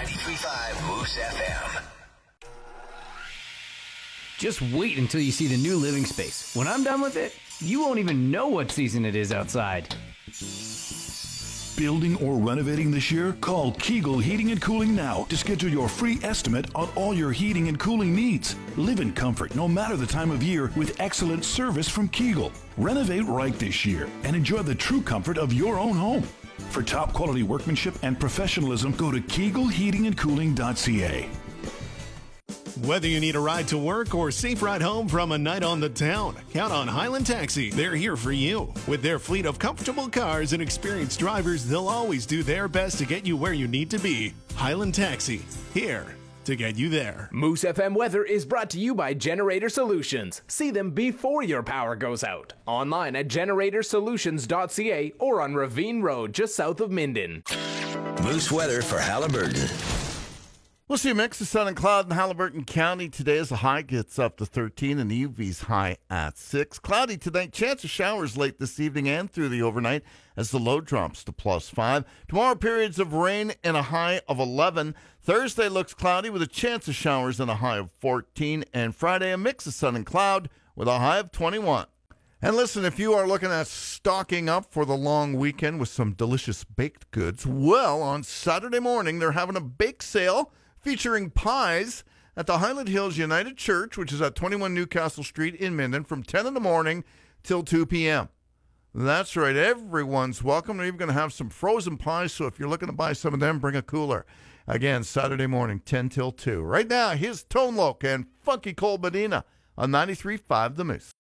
93.5 Moose FM. Just wait until you see the new living space. When I'm done with it, you won't even know what season it is outside. Building or renovating this year? Call Kegel Heating and Cooling now to schedule your free estimate on all your heating and cooling needs. Live in comfort no matter the time of year with excellent service from Kegel. Renovate right this year and enjoy the true comfort of your own home. For top quality workmanship and professionalism, go to kegelheatingandcooling.ca. Whether you need a ride to work or safe ride home from a night on the town, count on Highland Taxi. They're here for you. With their fleet of comfortable cars and experienced drivers, they'll always do their best to get you where you need to be. Highland Taxi, here to get you there. Moose FM weather is brought to you by Generator Solutions. See them before your power goes out. Online at generatorsolutions.ca or on Ravine Road just south of Minden. Moose weather for Halliburton. We'll see a mix of sun and cloud in Halliburton County today as the high gets up to 13 and the UV's high at 6. Cloudy tonight, chance of showers late this evening and through the overnight as the low drops to +5. Tomorrow, periods of rain and a high of 11. Thursday looks cloudy with a chance of showers and a high of 14. And Friday, a mix of sun and cloud with a high of 21. And listen, if you are looking at stocking up for the long weekend with some delicious baked goods, well, on Saturday morning, they're having a bake sale featuring pies at the Highland Hills United Church, which is at 21 Newcastle Street in Minden, from 10 in the morning till 2 p.m. That's right. Everyone's welcome. They're even going to have some frozen pies, so if you're looking to buy some of them, bring a cooler. Again, Saturday morning, 10 till 2. Right now, here's Tone Loc and Funky Cole Medina on 93.5 The Moose.